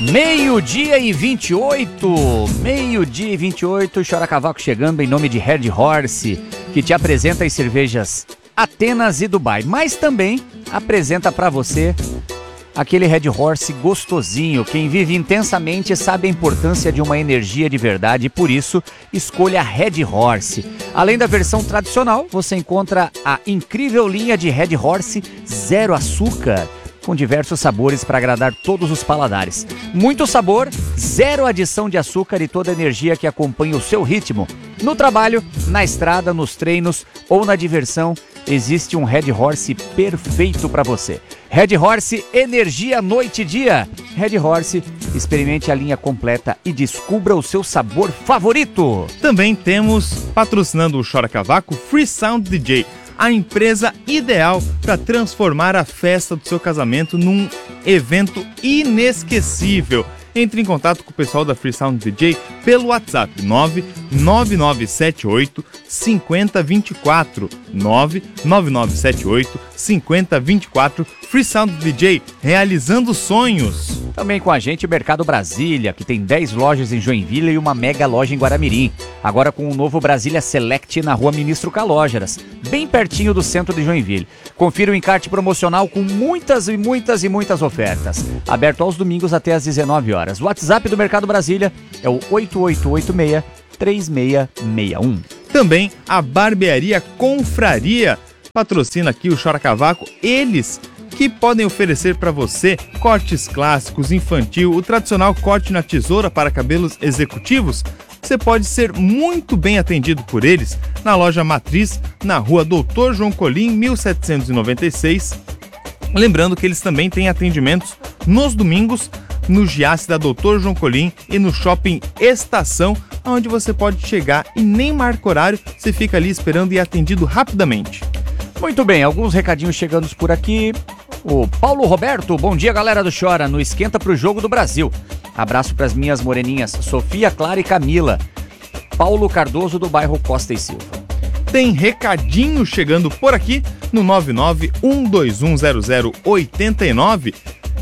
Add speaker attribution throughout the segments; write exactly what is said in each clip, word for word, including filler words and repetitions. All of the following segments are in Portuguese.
Speaker 1: Meio-dia e vinte e oito, meio-dia e vinte e oito, Chora Cavaco chegando em nome de Red Horse, que te apresenta as cervejas Atenas e Dubai, mas também apresenta pra você aquele Red Horse gostosinho. Quem vive intensamente sabe a importância de uma energia de verdade e por isso escolha a Red Horse. Além da versão tradicional, você encontra a incrível linha de Red Horse Zero Açúcar, com diversos sabores para agradar todos os paladares. Muito sabor, zero adição de açúcar e toda a energia que acompanha o seu ritmo. No trabalho, na estrada, nos treinos ou na diversão, existe um Red Horse perfeito para você. Red Horse, energia noite e dia. Red Horse, experimente a linha completa e descubra o seu sabor favorito.
Speaker 2: Também temos, patrocinando o Chora Cavaco, Free Sound D J, a empresa ideal para transformar a festa do seu casamento num evento inesquecível. Entre em contato com o pessoal da Free Sound D J pelo WhatsApp nove nove nove sete oito cinco zero dois quatro, nove nove nove sete oito cinco zero dois quatro. Free Sound D J, realizando sonhos.
Speaker 1: Também com a gente o Mercado Brasília, que tem dez lojas em Joinville e uma mega loja em Guaramirim. Agora com o novo Brasília Select na rua Ministro Calógeras, bem pertinho do centro de Joinville. Confira o encarte promocional com muitas e muitas e muitas ofertas. Aberto aos domingos até às dezenove horas. O WhatsApp do Mercado Brasília é o oito oito oito seis três seis seis um.
Speaker 2: Também a Barbearia Confraria patrocina aqui o Chora Cavaco. Eles que podem oferecer para você cortes clássicos, infantil, o tradicional corte na tesoura para cabelos executivos. Você pode ser muito bem atendido por eles na loja Matriz, na rua Doutor João Colim, mil setecentos e noventa e seis. Lembrando que eles também têm atendimentos nos domingos no Giasse da Doutor João Colim e no Shopping Estação, onde você pode chegar e nem marca horário, você fica ali esperando e é atendido rapidamente.
Speaker 1: Muito bem, alguns recadinhos chegando por aqui. O Paulo Roberto, bom dia galera do Chora, no Esquenta pro Jogo do Brasil. Abraço pras minhas moreninhas Sofia, Clara e Camila. Paulo Cardoso do bairro Costa e Silva.
Speaker 2: Tem recadinho chegando por aqui no nove nove um dois um zero zero oito nove.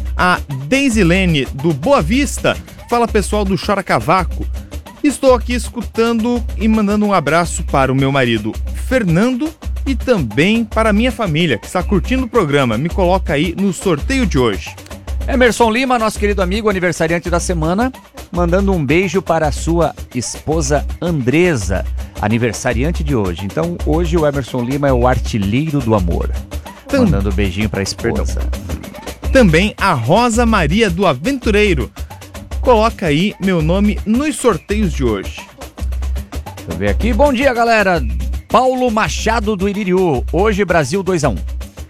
Speaker 2: A Deisilene do Boa Vista fala pessoal do Chora Cavaco. Estou aqui escutando e mandando um abraço para o meu marido Fernando e também para a minha família que está curtindo o programa. Me coloca aí no sorteio de hoje.
Speaker 1: Emerson Lima, nosso querido amigo aniversariante da semana, mandando um beijo para a sua esposa Andresa, aniversariante de hoje. Então hoje o Emerson Lima é o artilheiro do amor. Tam... Mandando um beijinho para a esposa.
Speaker 2: Perdão. Também a Rosa Maria do Aventureiro. Coloca aí meu nome nos sorteios de hoje.
Speaker 1: Deixa eu ver aqui. Bom dia, galera. Paulo Machado do Iririú. Hoje Brasil dois a um.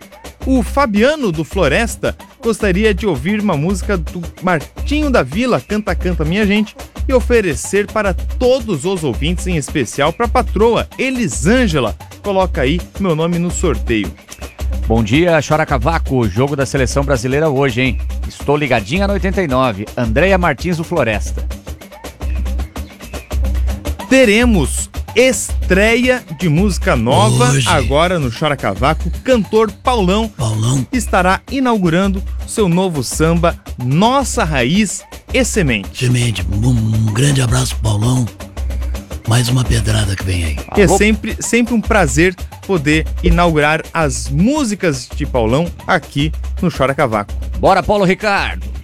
Speaker 2: O Fabiano do Floresta gostaria de ouvir uma música do Martinho da Vila, Canta Canta Minha Gente, e oferecer para todos os ouvintes, em especial para a patroa Elisângela. Coloca aí meu nome no sorteio.
Speaker 1: Bom dia, Chora Cavaco, jogo da seleção brasileira hoje, hein? Estou ligadinha no oitenta e nove. Andréia Martins do Floresta.
Speaker 2: Teremos estreia de música nova hoje. Agora no Chora Cavaco. Cantor Paulão,
Speaker 3: Paulão
Speaker 2: estará inaugurando seu novo samba Nossa Raiz e Semente.
Speaker 3: Semente, um, um grande abraço, Paulão. Mais uma pedrada que vem aí.
Speaker 2: É sempre, sempre um prazer poder inaugurar as músicas de Paulão aqui no Chora Cavaco.
Speaker 1: Bora, Paulo Ricardo!